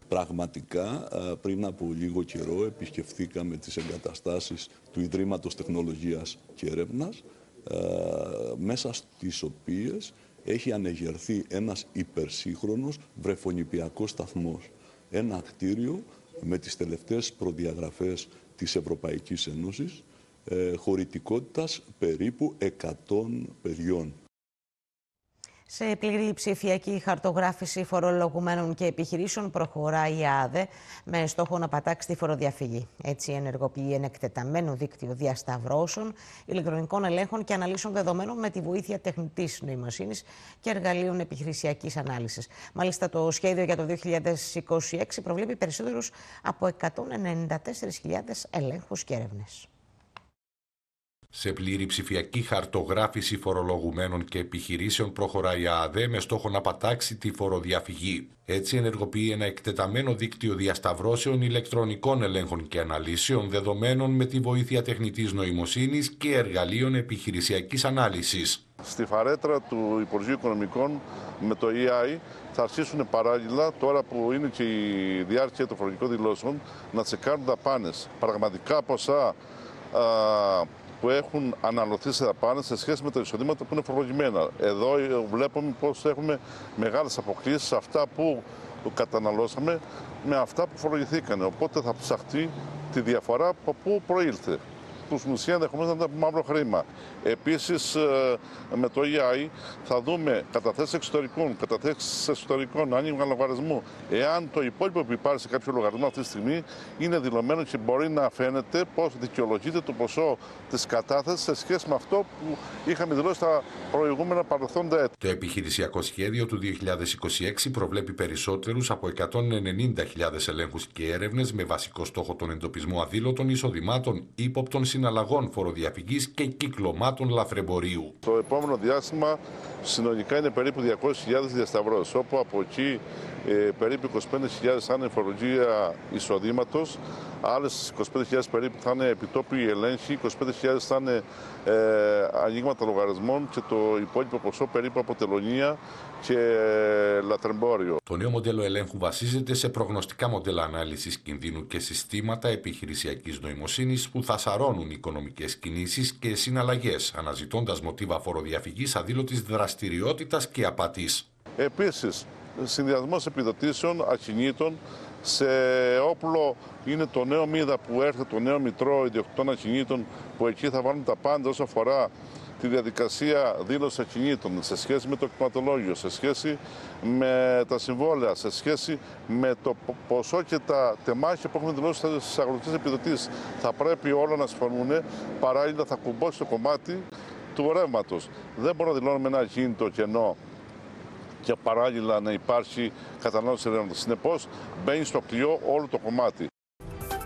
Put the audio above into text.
Πραγματικά, πριν από λίγο καιρό επισκεφθήκαμε τις εγκαταστάσεις του Ιδρύματος Τεχνολογίας και Έρευνας, μέσα στις οποίες έχει ανεγερθεί ένας υπερσύγχρονος βρεφονιπιακός σταθμός. Ένα κτίριο με τις τελευταίες προδιαγραφές της Ευρωπαϊκής Ένωσης, χωρητικότητας περίπου 100 παιδιών. Σε πλήρη ψηφιακή χαρτογράφηση φορολογουμένων και επιχειρήσεων προχωράει η ΑΔΕ με στόχο να πατάξει τη φοροδιαφυγή. Έτσι, ενεργοποιεί ένα εκτεταμένο δίκτυο διασταυρώσεων, ηλεκτρονικών ελέγχων και αναλύσεων δεδομένων με τη βοήθεια τεχνητής νοημοσύνης και εργαλείων επιχειρησιακής ανάλυσης. Μάλιστα, το σχέδιο για το 2026 προβλέπει περισσότερους από 194.000 ελέγχους και έρευνες. Σε πλήρη ψηφιακή χαρτογράφηση φορολογουμένων και επιχειρήσεων προχωράει η ΑΔΕ με στόχο να πατάξει τη φοροδιαφυγή. Έτσι, ενεργοποιεί ένα εκτεταμένο δίκτυο διασταυρώσεων, ηλεκτρονικών ελέγχων και αναλύσεων δεδομένων με τη βοήθεια τεχνητής νοημοσύνης και εργαλείων επιχειρησιακής ανάλυσης. Στη φαρέτρα του Υπουργείου Οικονομικών με το EI θα αρχίσουν παράλληλα, τώρα που είναι και η διάρκεια των φορολογικών δηλώσεων, να τσεκάρουν δαπάνες. Πραγματικά ποσά που έχουν αναλωθεί σε δαπάνες σε σχέση με τα εισοδήματα που είναι φορολογημένα. Εδώ βλέπουμε πως έχουμε μεγάλες αποκλίσεις σε αυτά που καταναλώσαμε με αυτά που φορολογηθήκαν. Οπότε θα ψαχτεί τη διαφορά από πού προήλθε. Που στην ουσία ενδεχομένως να είναι από μαύρο χρήμα. Επίσης, με το EI θα δούμε καταθέσεις εξωτερικών, άνοιγμα λογαριασμού. Εάν το υπόλοιπο που υπάρχει σε κάποιο λογαριασμό αυτή τη στιγμή είναι δηλωμένο και μπορεί να φαίνεται πώς δικαιολογείται το ποσό της κατάθεσης σε σχέση με αυτό που είχαμε δηλώσει στα προηγούμενα παρελθόντα έτη. Το επιχειρησιακό σχέδιο του 2026 προβλέπει περισσότερους από 190.000 ελέγχους και έρευνες με βασικό στόχο τον εντοπισμό αδήλωτων εισοδημάτων, ύποπτων συναλλαγών φοροδιαφυγής και κυκλωμάτων λαθρεμπορίου. Το επόμενο διάστημα συνολικά είναι περίπου 200.000 διασταυρώσεις, όπου από εκεί περίπου 25.000 θα είναι φορολογία εισοδήματος, άλλες 25.000 περίπου θα είναι επιτόπιοι ελέγχοι, 25.000 θα είναι ανοίγματα λογαριασμών και το υπόλοιπο ποσό περίπου από τελωνία και λαθρεμπόριο. Το νέο μοντέλο ελέγχου βασίζεται σε προγνωστικά μοντέλα ανάλυσης κινδύνου και συστήματα επιχειρησιακής νοημοσύνης που θα σαρώνουν οικονομικές κινήσεις και συναλλαγές, αναζητώντας μοτίβα φοροδιαφυγής, αδήλωτης δραστηριότητας και απατής. Επίσης, συνδυασμός επιδοτήσεων ακινήτων σε όπλο είναι το νέο μίδα που έρχεται, το νέο μητρό ιδιοκτητών ακινήτων, που εκεί θα βάλουν τα πάντα όσο αφορά τη διαδικασία δήλωσης ακινήτων σε σχέση με το κτηματολόγιο, σε σχέση με τα συμβόλαια, σε σχέση με το ποσό και τα τεμάχια που έχουμε δηλώσει στις αγροτικές επιδοτήσεις. Θα πρέπει όλα να συμφωνούν, παράλληλα θα κουμπώσει το κομμάτι του ρεύματος. Δεν μπορούμε να δηλώνουμε ένα ακίνητο κενό και παράλληλα να υπάρχει κατανάλωση ρεύματος. Συνεπώς, μπαίνει στο κλειό όλο το κομμάτι.